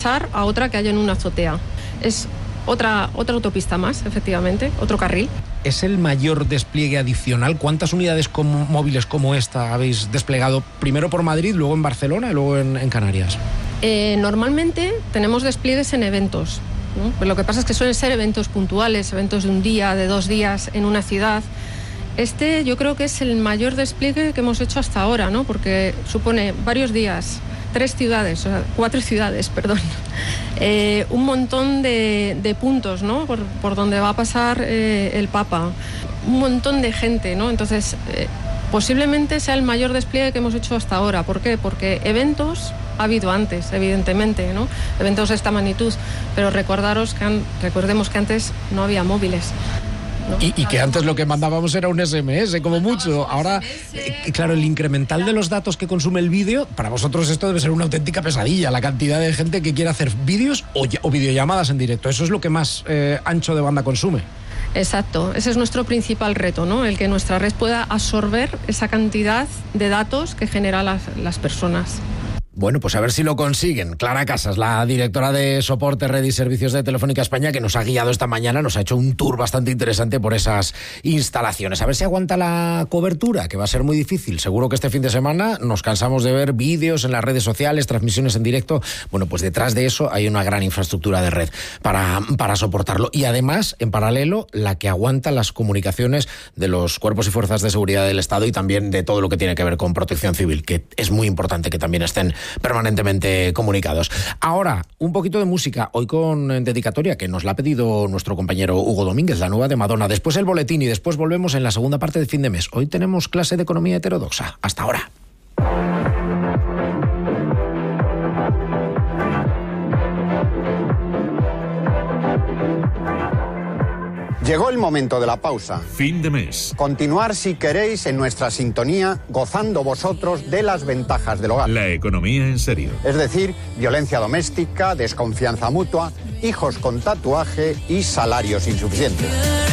pasar a otra que hay en una azotea. Es otra autopista más, efectivamente, otro carril. ¿Es el mayor despliegue adicional? ¿Cuántas unidades móviles como esta habéis desplegado primero por Madrid, luego en Barcelona y luego en Canarias? Normalmente tenemos despliegues en eventos, ¿no? Pues lo que pasa es que suelen ser eventos puntuales, eventos de un día, de 2 días en una ciudad. Yo creo que es el mayor despliegue que hemos hecho hasta ahora, ¿no? Porque supone varios días, 4 ciudades, perdón. Un montón de puntos, ¿no? Por donde va a pasar el Papa. Un montón de gente, ¿no? Entonces, posiblemente sea el mayor despliegue que hemos hecho hasta ahora. ¿Por qué? Porque eventos ha habido antes, evidentemente, ¿no? Eventos de esta magnitud. Pero recordemos que antes no había móviles. ¿No? Y que antes lo que mandábamos era un SMS, como mucho. Ahora, claro, el incremental de los datos que consume el vídeo, para vosotros esto debe ser una auténtica pesadilla, la cantidad de gente que quiere hacer vídeos o videollamadas en directo. Eso es lo que más ancho de banda consume. Exacto, ese es nuestro principal reto, ¿no? El que nuestra red pueda absorber esa cantidad de datos que generan las personas. Bueno, pues a ver si lo consiguen. Clara Casas, la directora de soporte, red y servicios de Telefónica España, que nos ha guiado esta mañana, nos ha hecho un tour bastante interesante por esas instalaciones. A ver si aguanta la cobertura, que va a ser muy difícil. Seguro que este fin de semana nos cansamos de ver vídeos en las redes sociales, transmisiones en directo. Bueno, pues detrás de eso hay una gran infraestructura de red para soportarlo. Y además, en paralelo, la que aguanta las comunicaciones de los cuerpos y fuerzas de seguridad del Estado y también de todo lo que tiene que ver con protección civil, que es muy importante que también estén permanentemente comunicados. Ahora, un poquito de música, hoy con dedicatoria, que nos la ha pedido nuestro compañero Hugo Domínguez, la nueva de Madonna. Después el boletín y después volvemos en la segunda parte de fin de mes. Hoy tenemos clase de economía heterodoxa. Hasta ahora. Llegó el momento de la pausa. Fin de mes. Continuar, si queréis, en nuestra sintonía, gozando vosotros de las ventajas del hogar. La economía en serio. Es decir, violencia doméstica, desconfianza mutua, hijos con tatuaje y salarios insuficientes.